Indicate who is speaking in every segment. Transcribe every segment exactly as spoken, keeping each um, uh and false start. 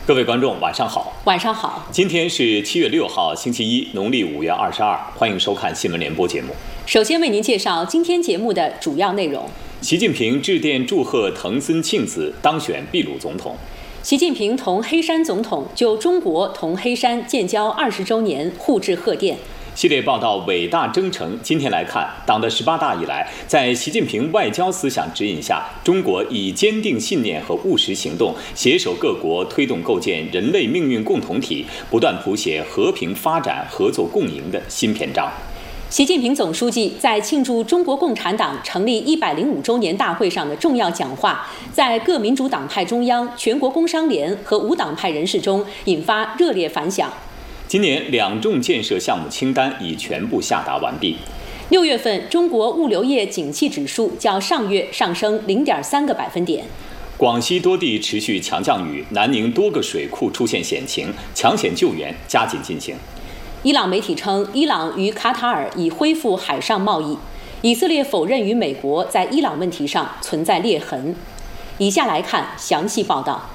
Speaker 1: 各位观众，晚上好。
Speaker 2: 晚上好。
Speaker 1: 今天是七月六号，星期一，农历五月二十二。欢迎收看新闻联播节目。
Speaker 2: 首先为您介绍今天节目的主要内容。
Speaker 1: 习近平致电祝贺藤森庆子当选秘鲁总统。
Speaker 2: 习近平同黑山总统就中国同黑山建交二十周年互致贺电。
Speaker 1: 系列报道伟大征程，今天来看，党的十八大以来，在习近平外交思想指引下，中国以坚定信念和务实行动，携手各国推动构建人类命运共同体，不断谱写和平发展、合作共赢的新篇章。
Speaker 2: 习近平总书记在庆祝中国共产党成立一百零五周年大会上的重要讲话，在各民主党派中央、全国工商联和无党派人士中引发热烈反响。
Speaker 1: 今年两重建设项目清单已全部下达完毕。
Speaker 2: 六月份中国物流业景气指数较上月上升零点三个百分点。
Speaker 1: 广西多地持续强降雨，南宁多个水库出现险情，抢险救援加紧进行。
Speaker 2: 伊朗媒体称，伊朗与卡塔尔已恢复海上贸易。以色列否认与美国在伊朗问题上存在裂痕。以下来看详细报道。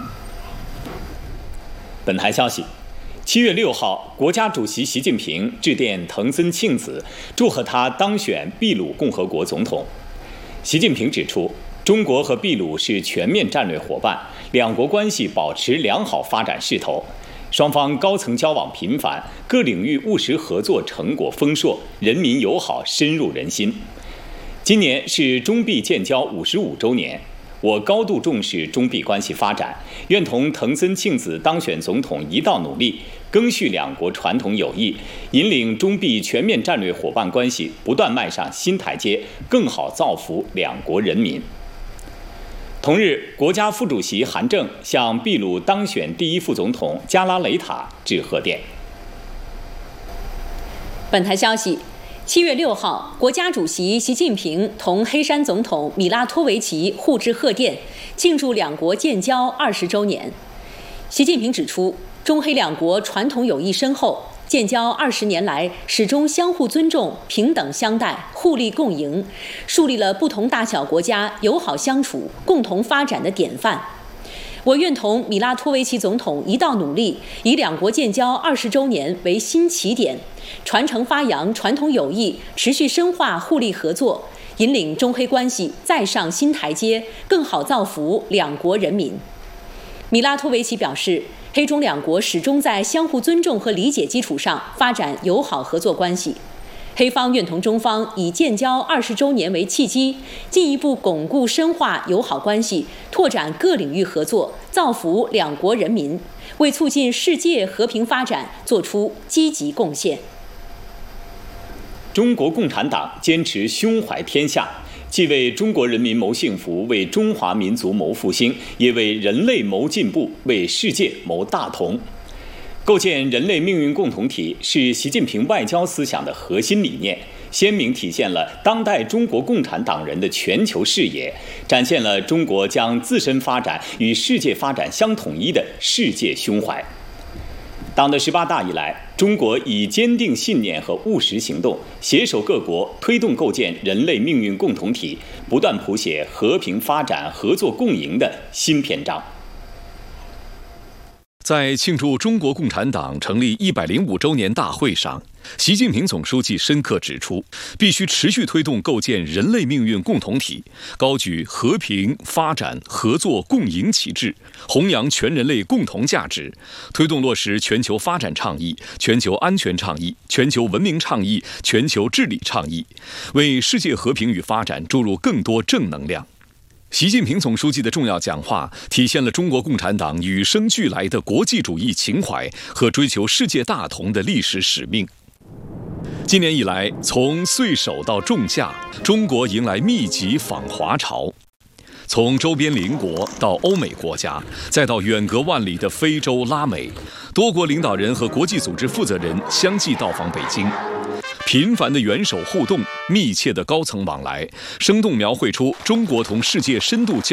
Speaker 1: 本台消息。七月六号，国家主席习近平致电藤森庆子，祝贺他当选秘鲁共和国总统。习近平指出，中国和秘鲁是全面战略伙伴，两国关系保持良好发展势头，双方高层交往频繁，各领域务实合作成果丰硕，人民友好深入人心。今年是中秘建交五十五周年。我高度重视中秘关系发展，愿同藤森庆子当选总统一道努力，赓续两国传统友谊，引领中秘全面战略伙伴关系不断迈上新台阶，更好造福两国人民。同日，国家副主席韩正向秘鲁当选第一副总统加拉雷塔致贺电。
Speaker 2: 本台消息。七月六号，国家主席习近平同黑山总统米拉托维奇互致贺电，庆祝两国建交二十周年。习近平指出，中黑两国传统友谊深厚，建交二十年来始终相互尊重、平等相待、互利共赢，树立了不同大小国家友好相处、共同发展的典范。我愿同米拉托维奇总统一道努力，以两国建交二十周年为新起点，传承发扬传统友谊，持续深化互利合作，引领中黑关系再上新台阶，更好造福两国人民。米拉托维奇表示，黑中两国始终在相互尊重和理解基础上发展友好合作关系。黑方愿同中方以建交二十周年为契机，进一步巩固深化友好关系，拓展各领域合作，造福两国人民，为促进世界和平发展作出积极贡献。
Speaker 1: 中国共产党坚持胸怀天下，既为中国人民谋幸福，为中华民族谋复兴，也为人类谋进步，为世界谋大同。构建人类命运共同体是习近平外交思想的核心理念，鲜明体现了当代中国共产党人的全球视野，展现了中国将自身发展与世界发展相统一的世界胸怀。党的十八大以来，中国以坚定信念和务实行动，携手各国推动构建人类命运共同体，不断谱写和平发展、合作共赢的新篇章。
Speaker 3: 在庆祝中国共产党成立一百零五周年大会上，习近平总书记深刻指出，必须持续推动构建人类命运共同体，高举和平、发展、合作共赢旗帜，弘扬全人类共同价值，推动落实全球发展倡议、全球安全倡议、全球文明倡议、全球治理倡议，为世界和平与发展注入更多正能量。习近平总书记的重要讲话体现了中国共产党与生俱来的国际主义情怀和追求世界大同的历史使命。今年以来，从岁首到仲夏，中国迎来密集访华潮。从周边邻国到欧美国家，再到远隔万里的非洲、拉美，多国领导人和国际组织负责人相继到访北京。频繁的元首互动，密切的高层往来，生动描绘出中国同世界深度交